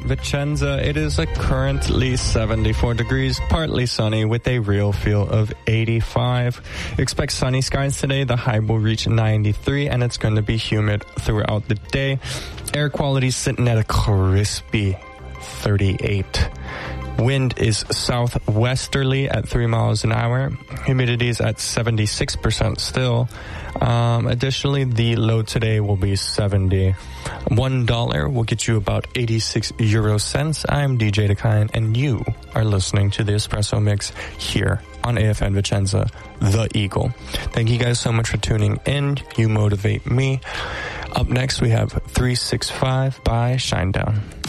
Vicenza. It is currently 74 degrees, partly sunny with a real feel of 85. Expect sunny skies today. The high will reach 93 and it's going to be humid throughout the day. Air quality sitting at a crispy 38. Wind is southwesterly at 3 miles an hour. Humidity is at 76% still. Additionally, the low today will be 70. $1 will get you about 86 euro cents. I'm DJ Dakine, and you are listening to the Espresso Mix here on AFN Vicenza, The Eagle. Thank you guys so much for tuning in. You motivate me. Up next, we have 365 by Shinedown.